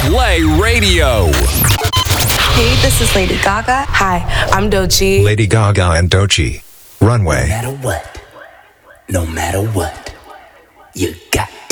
Play Radio. Hey, this is Lady Gaga. Hi, I'm Doechii. Lady Gaga and Doechii. Runway. No matter what, you